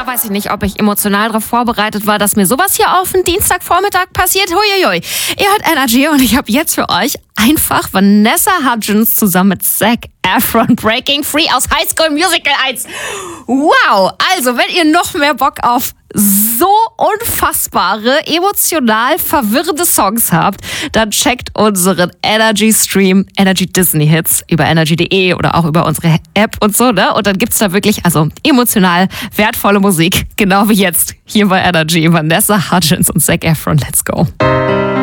Da weiß ich nicht, ob ich emotional darauf vorbereitet war, dass mir sowas hier auf den Dienstagvormittag passiert. Huiuiui. Ihr hört Energy und ich habe jetzt für euch einfach Vanessa Hudgens zusammen mit Zac Efron Breaking Free aus High School Musical 1. Wow! Also, wenn ihr noch mehr Bock auf so unfassbare, emotional verwirrende Songs habt, dann checkt unseren Energy-Stream, Energy Disney Hits über energy.de oder auch über unsere App und so, ne? Und dann gibt's da wirklich, emotional wertvolle Musik, genau wie jetzt hier bei Energy. Vanessa Hudgens und Zac Efron, let's go.